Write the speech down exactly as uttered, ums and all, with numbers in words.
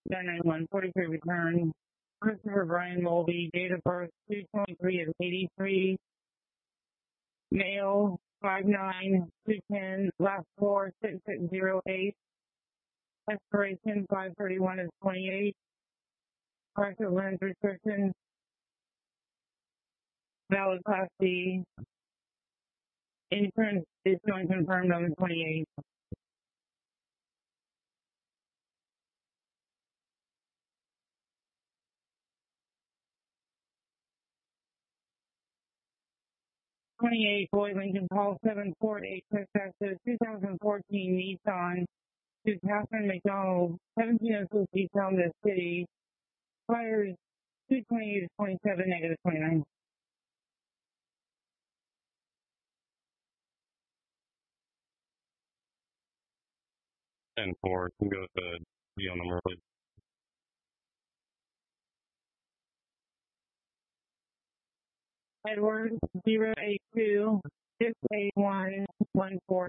nine nine one, forty-three return. Christopher Brian Mulvey, date of birth two twenty-three of eighty-three. Male, five nine, two ten, last four, six six zero eight. Expiration five thirty-one of twenty-eight. Corrective lens restriction. Valid Class C. Insurance is going confirmed on the twenty-eighth. twenty-eight, Boy Lincoln Paul, seven four eight, Texas, two thousand fourteen Nissan to Catherine McDonald, seventeen oh two East Elmdale City, fires two twenty-eight to twenty-seven, negative twenty-nine. ten four, can go with the V O number, please. Edward, zero eight two, six eight one, one four